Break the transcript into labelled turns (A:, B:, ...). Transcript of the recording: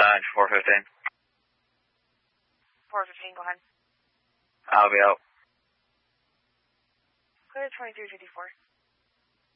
A: 415.
B: 415, go ahead.
A: I'll be out.
B: Clear 2354.